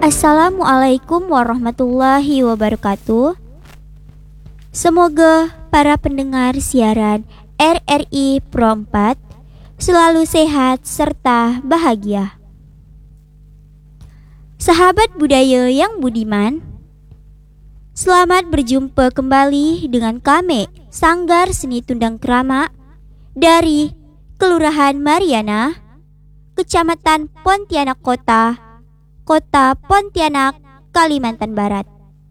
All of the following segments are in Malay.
Assalamualaikum warahmatullahi wabarakatuh. Semoga para pendengar siaran RRI Pro 4 selalu sehat serta bahagia. Sahabat budaya yang budiman, selamat berjumpa kembali dengan kami Sanggar Seni Tundang Krama dari Kelurahan Mariana, Kecamatan Pontianak Kota, Kota Pontianak, Kalimantan Barat.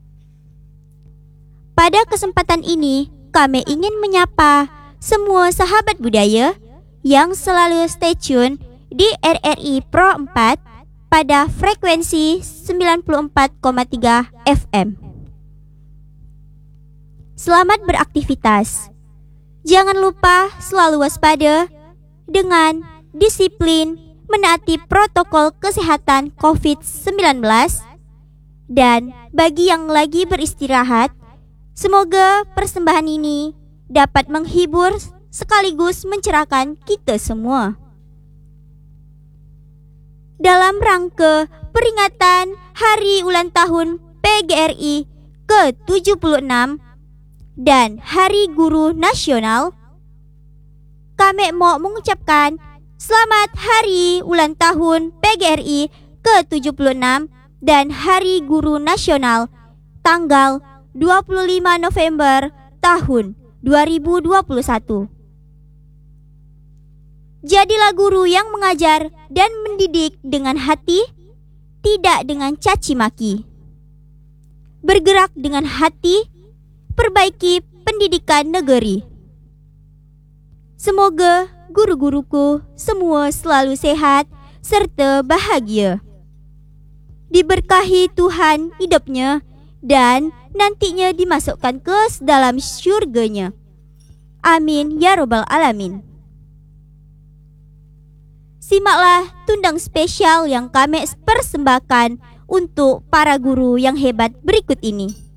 Pada kesempatan ini, kami ingin menyapa semua sahabat budaya yang selalu stay tune di RRI Pro 4 pada frekuensi 94,3 FM. Selamat beraktivitas. Jangan lupa selalu waspada dengan disiplin menaati protokol kesehatan COVID-19, dan bagi yang lagi beristirahat, semoga persembahan ini dapat menghibur sekaligus mencerahkan kita semua. Dalam rangka peringatan Hari Ulang Tahun PGRI ke-76 dan Hari Guru Nasional, kami mau mengucapkan selamat Hari Ulang Tahun PGRI ke-76 dan Hari Guru Nasional tanggal 25 November tahun 2021. Jadilah guru yang mengajar dan mendidik dengan hati, tidak dengan caci maki. Bergerak dengan hati, perbaiki pendidikan negeri. Semoga guru-guruku semua selalu sehat serta bahagia. Diberkahi Tuhan hidupnya dan nantinya dimasukkan ke dalam syurganya. Amin ya robbal alamin. Simaklah tundang spesial yang kami persembahkan untuk para guru yang hebat berikut ini.